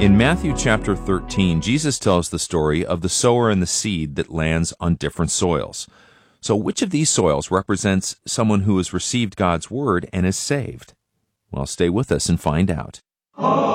In Matthew chapter 13, Jesus tells the story of the sower and the seed that lands on different soils. So which of these soils represents someone who has received God's word and is saved? Well, stay with us and find out.